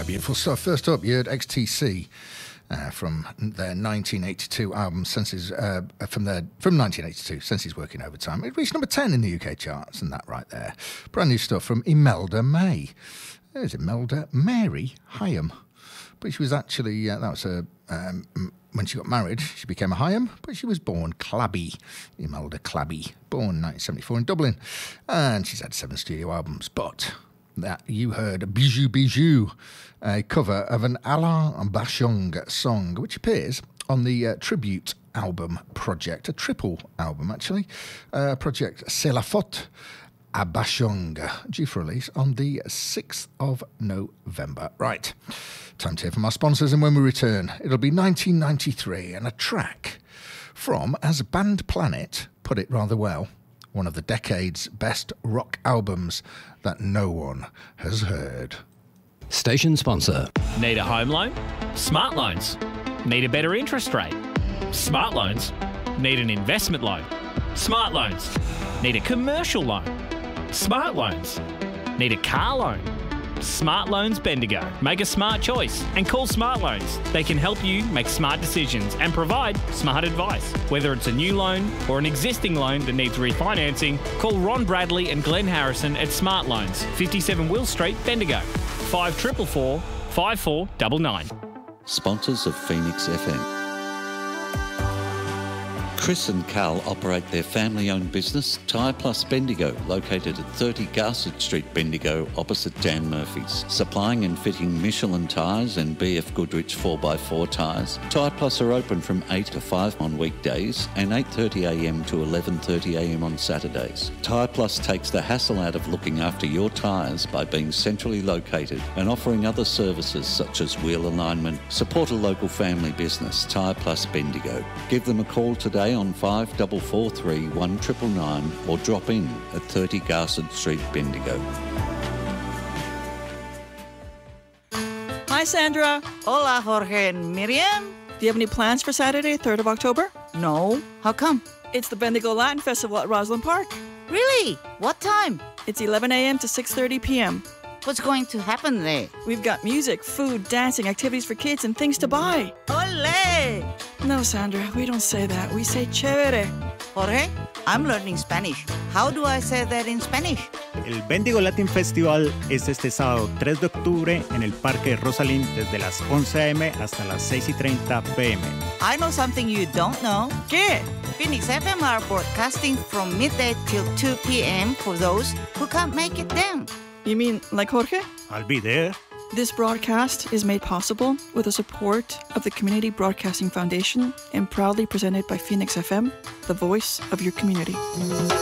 Beautiful stuff. First up, you heard XTC from their 1982 album, Senses, from 1982, Senses Working Overtime. It reached number 10 in the UK charts, and that right there. Brand new stuff from Imelda May. There's Imelda Mary Hyam. But she was actually, that was her, when she got married, she became a Hyam, but she was born Clabby, Imelda Clabby, born 1974 in Dublin. And she's had 7 studio albums, but that you heard Bijou Bijou, a cover of an Alain Bashung song, which appears on the tribute album project, a triple album actually, project C'est la faute à Bashung, due for release on the 6th of November. Right, time to hear from our sponsors, and when we return, it'll be 1993 and a track from, as Band Planet put it rather well, one of the decade's best rock albums that no one has heard. Station sponsor. Need a home loan? Smart Loans. Need a better interest rate? Smart Loans. Need an investment loan? Smart Loans. Need a commercial loan? Smart Loans. Need a car loan? Smart Loans Bendigo. Make a smart choice and call Smart Loans. They can help you make smart decisions and provide smart advice. Whether it's a new loan or an existing loan that needs refinancing, call Ron Bradley and Glenn Harrison at Smart Loans, 57 Will Street, Bendigo. 5444 5499. Sponsors of Phoenix FM. Chris and Carl operate their family-owned business, Tyre Plus Bendigo, located at 30 Garsett Street, Bendigo, opposite Dan Murphy's. Supplying and fitting Michelin tyres and BF Goodrich 4x4 tyres. Tyre Plus are open from 8 to 5 on weekdays and 8:30am to 11:30am on Saturdays. Tyre Plus takes the hassle out of looking after your tyres by being centrally located and offering other services such as wheel alignment. Support a local family business, Tyre Plus Bendigo. Give them a call today on 5443 1999 or drop in at 30 Garsett Street, Bendigo. Hi, Sandra. Hola, Jorge and Miriam. Do you have any plans for Saturday, 3rd of October? No. How come? It's the Bendigo Latin Festival at Roslyn Park. Really? What time? It's 11 a.m. to 6:30 p.m. What's going to happen there? We've got music, food, dancing, activities for kids, and things to buy. Ole! No, Sandra, we don't say that. We say chévere. Jorge, I'm learning Spanish. How do I say that in Spanish? El Bendigo Latin Festival es este sábado 3 de octubre en el Parque Rosalind desde las 11 a.m. hasta las 6:30 p.m. I know something you don't know. ¿Qué? Phoenix FM are broadcasting from midday till 2 p.m. for those who can't make it then. You mean like Jorge? I'll be there. This broadcast is made possible with the support of the Community Broadcasting Foundation and proudly presented by Phoenix FM, the voice of your community.